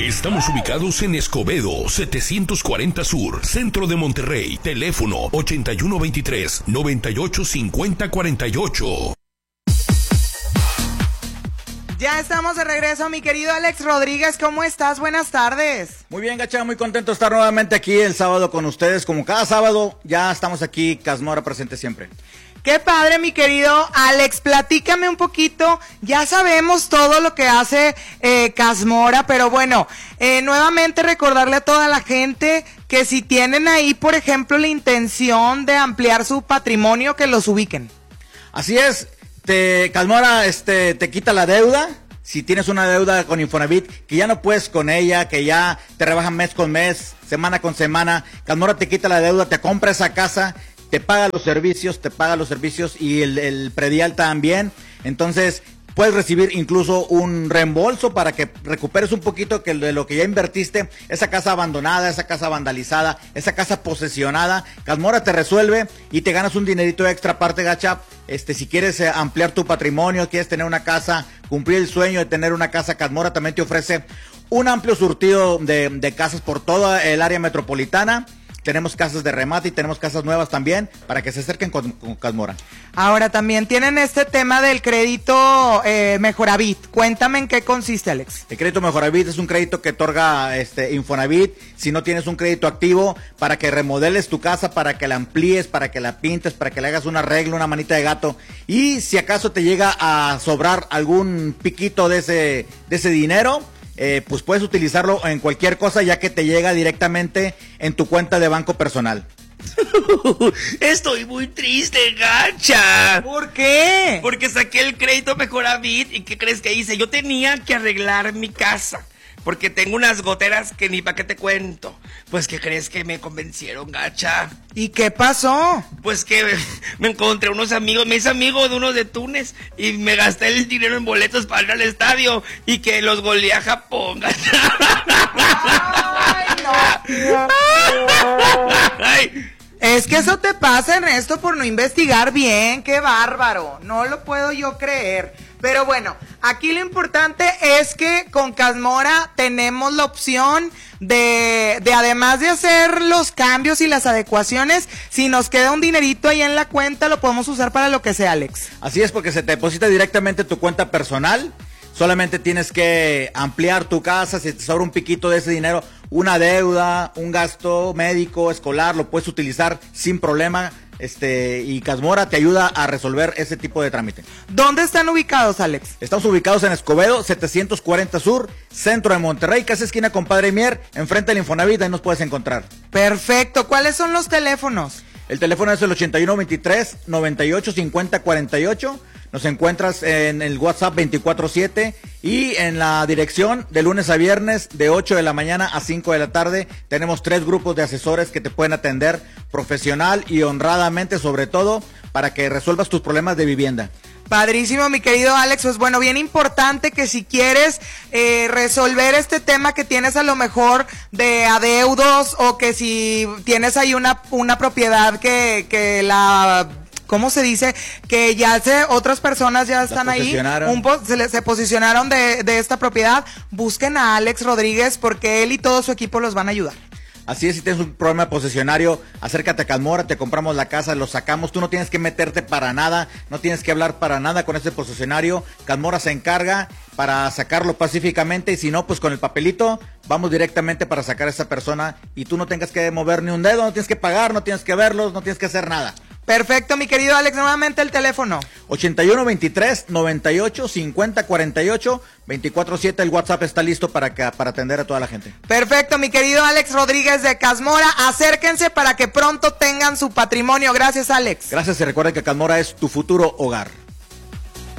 Estamos ubicados en Escobedo, 740 Sur, Centro de Monterrey. Teléfono 8123-985048. Ya estamos de regreso, mi querido Alex Rodríguez, ¿cómo estás? Buenas tardes. Muy bien, Gacha, muy contento de estar nuevamente aquí el sábado con ustedes. Como cada sábado, ya estamos aquí, Casmora presente siempre. Qué padre, mi querido Alex, platícame un poquito. Ya sabemos todo lo que hace Casmora, pero bueno, nuevamente recordarle a toda la gente que si tienen ahí, por ejemplo, la intención de ampliar su patrimonio, que los ubiquen. Así es. Casmora te quita la deuda. Si tienes una deuda con Infonavit que ya no puedes con ella, que ya te rebajan mes con mes, semana con semana, Casmora te quita la deuda, te compra esa casa, te paga los servicios y el predial también. Entonces puedes recibir incluso un reembolso para que recuperes un poquito de lo que ya invertiste. Esa casa abandonada, esa casa vandalizada, esa casa posesionada, Casmora te resuelve y te ganas un dinerito extra aparte, Gacha. Si quieres ampliar tu patrimonio, quieres tener una casa, cumplir el sueño de tener una casa, Casmora también te ofrece un amplio surtido de casas por toda el área metropolitana. Tenemos casas de remate y tenemos casas nuevas también para que se acerquen con Casmora. Ahora también tienen este tema del crédito Mejoravit. Cuéntame en qué consiste, Alex. El crédito Mejoravit es un crédito que otorga Infonavit. Si no tienes un crédito activo, para que remodeles tu casa, para que la amplíes, para que la pintes, para que le hagas un arreglo, una manita de gato. Y si acaso te llega a sobrar algún piquito de ese dinero, pues puedes utilizarlo en cualquier cosa, ya que te llega directamente en tu cuenta de banco personal. Estoy muy triste, Gacha. ¿Por qué? Porque saqué el crédito Mejoravit y ¿qué crees que hice? Yo tenía que arreglar mi casa porque tengo unas goteras que ni pa' qué te cuento. Pues ¿qué crees que me convencieron, Gacha? ¿Y qué pasó? Pues que me encontré unos amigos, me hice amigo de unos de Túnez y me gasté el dinero en boletos para ir al estadio y que los goleé a Japón, Gacha. ¡Ay, no! Ay. Es que eso te pasa, Ernesto, por no investigar bien. ¡Qué bárbaro! No lo puedo yo creer. Pero bueno, aquí lo importante es que con Casmora tenemos la opción de además de hacer los cambios y las adecuaciones, si nos queda un dinerito ahí en la cuenta, lo podemos usar para lo que sea, Alex. Así es, porque se te deposita directamente tu cuenta personal. Solamente tienes que ampliar tu casa. Si te sobra un piquito de ese dinero, una deuda, un gasto médico, escolar, lo puedes utilizar sin problema. Y Casmora te ayuda a resolver ese tipo de trámite. ¿Dónde están ubicados, Alex? Estamos ubicados en Escobedo, 740 Sur, centro de Monterrey, casi esquina con Padre Mier, enfrente del Infonavit, ahí nos puedes encontrar. Perfecto. ¿Cuáles son los teléfonos? El teléfono es el 8123-985048. Nos encuentras en el WhatsApp 24/7 y en la dirección de lunes a viernes de 8 de la mañana a 5 de la tarde. Tenemos 3 grupos de asesores que te pueden atender profesional y honradamente, sobre todo para que resuelvas tus problemas de vivienda. Padrísimo, mi querido Alex. Pues bueno, bien importante que si quieres resolver este tema que tienes a lo mejor de adeudos, o que si tienes ahí una propiedad que la... ¿Cómo se dice? Que ya otras personas ya están ahí, se posicionaron de esta propiedad. Busquen a Alex Rodríguez porque él y todo su equipo los van a ayudar. Así es, si tienes un problema posesionario, acércate a Casmora, te compramos la casa, lo sacamos, tú no tienes que meterte para nada, no tienes que hablar para nada con ese posesionario. Casmora se encarga para sacarlo pacíficamente, y si no, pues con el papelito vamos directamente para sacar a esa persona y tú no tengas que mover ni un dedo, no tienes que pagar, no tienes que verlos, no tienes que hacer nada. Perfecto, mi querido Alex, nuevamente el teléfono. 8123-985048, 24/7, el WhatsApp está listo para atender a toda la gente. Perfecto, mi querido Alex Rodríguez de Casmora, acérquense para que pronto tengan su patrimonio. Gracias, Alex. Gracias, y recuerden que Casmora es tu futuro hogar.